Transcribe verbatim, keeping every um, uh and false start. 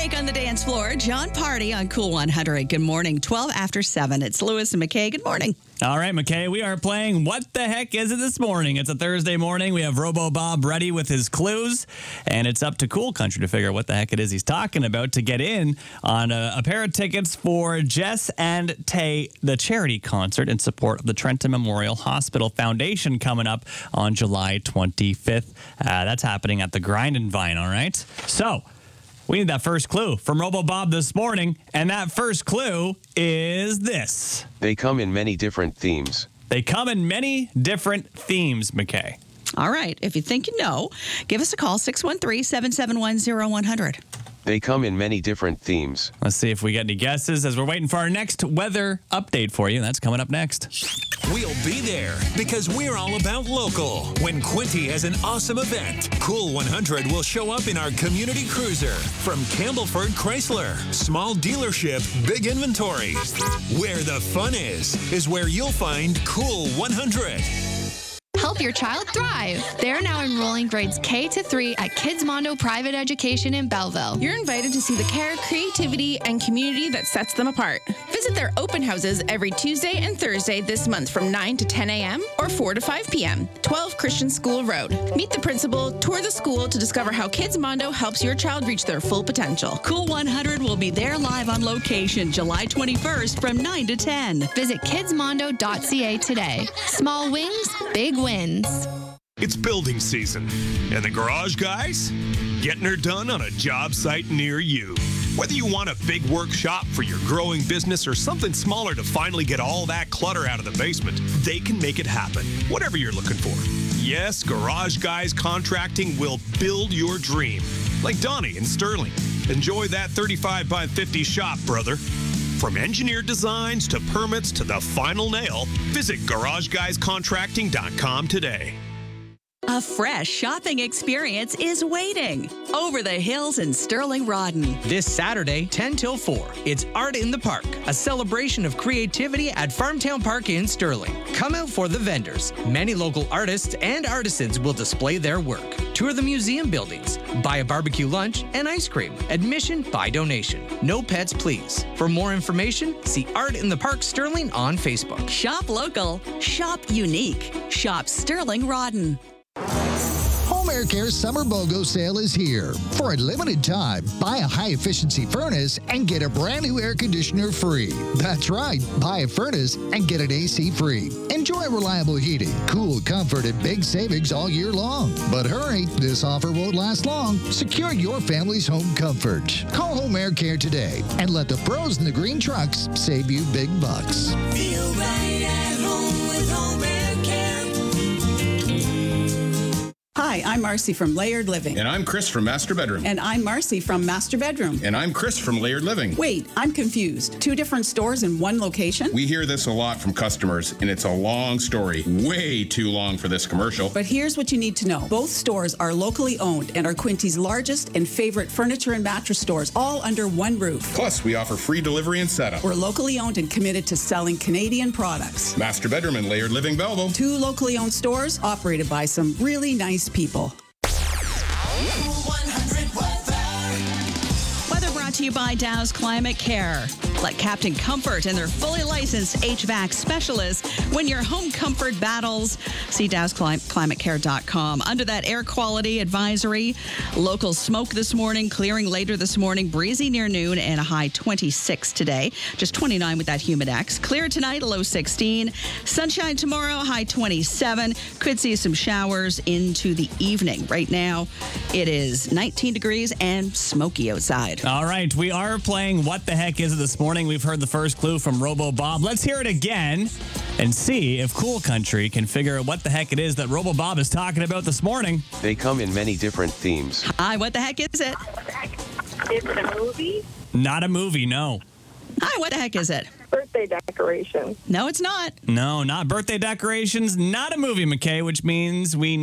break on the dance floor. John Party on Cool one hundred. Good morning. twelve after seven. It's Lewis and McKay. Good morning. All right, McKay, we are playing What the Heck Is It this morning? It's a Thursday morning. We have Robo Bob ready with his clues, and it's up to Cool Country to figure out what the heck it is he's talking about to get in on a, a pair of tickets for Jess and Tay, the charity concert in support of the Trenton Memorial Hospital Foundation coming up on July twenty-fifth. Uh, that's happening at the Grind and Vine, all right? So, we need that first clue from Robo Bob this morning, and that first clue is this. They come in many different themes. They come in many different themes, McKay. All right. If you think you know, give us a call, six one three, seven seven one, zero one zero zero. They come in many different themes. Let's see if we get any guesses as we're waiting for our next weather update for you. That's coming up next. We'll be there because we're all about local. When Quinty has an awesome event, Cool one hundred will show up in our community cruiser. From Campbellford Chrysler, small dealership, big inventory. Where the fun is, is where you'll find Cool one hundred. Help your child thrive. They're now enrolling grades K to three at Kids Mondo Private Education in Belleville. You're invited to see the care, creativity, and community that sets them apart. Visit their open houses every Tuesday and Thursday this month from nine to ten a.m. or four to five p.m. twelve Christian School Road. Meet the principal, tour the school to discover how Kids Mondo helps your child reach their full potential. Cool one hundred will be there live on location July twenty-first from nine to ten. Visit kids mondo dot c a today. Small wings, big wins. It's building season, and the garage guys getting her done on a job site near you. Whether you want a big workshop for your growing business or something smaller to finally get all that clutter out of the basement, they can make it happen, whatever you're looking for. Yes, Garage Guys Contracting will build your dream. Like Donnie in Sterling. Enjoy that thirty-five by fifty shop, brother. From engineered designs to permits to the final nail, visit garage guys contracting dot com today. A fresh shopping experience is waiting. Over the Hills in Sterling Rodden. This Saturday, ten till four, it's Art in the Park, a celebration of creativity at Farmtown Park in Sterling. Come out for the vendors. Many local artists and artisans will display their work. Tour the museum buildings. Buy a barbecue lunch and ice cream. Admission by donation. No pets, please. For more information, see Art in the Park Sterling on Facebook. Shop local. Shop unique. Shop Sterling Rodden. Home Air Care Summer BOGO sale is here. For a limited time, buy a high-efficiency furnace and get a brand new air conditioner free. That's right, buy a furnace and get an A C free. Enjoy reliable heating, cool comfort, and big savings all year long. But hurry, this offer won't last long. Secure your family's home comfort. Call Home Air Care today and let the pros in the green trucks save you big bucks. Feel right at home with Home Air Care. Hi, I'm Marcy from Layered Living. And I'm Chris from Master Bedroom. And I'm Marcy from Master Bedroom. And I'm Chris from Layered Living. Wait, I'm confused. Two different stores in one location? We hear this a lot from customers, and it's a long story. Way too long for this commercial. But here's what you need to know. Both stores are locally owned and are Quinty's largest and favorite furniture and mattress stores, all under one roof. Plus, we offer free delivery and setup. We're locally owned and committed to selling Canadian products. Master Bedroom and Layered Living Belleville. Two locally owned stores operated by some really nice people. Weather brought to you by Dow's Climate Care. Let Captain Comfort and their fully licensed H V A C specialists win your home comfort battles. See Dows Climate Care dot com. Under that air quality advisory, local smoke this morning, clearing later this morning, breezy near noon, and a high twenty-six today. Just twenty-nine with that Humidex. Clear tonight, a low sixteen. Sunshine tomorrow, high twenty-seven. Could see some showers into the evening. Right now, it is nineteen degrees and smoky outside. All right, we are playing What the Heck Is It this morning. We've heard the first clue from Robo Bob. Let's hear it again and see if Cool Country can figure out what the heck it is that Robo Bob is talking about this morning. They come in many different themes. Hi, what the heck is it? It's a movie? Not a movie, no. Hi, what the heck is it? Birthday decoration. No, it's not. No, not birthday decorations, not a movie, McKay, which means we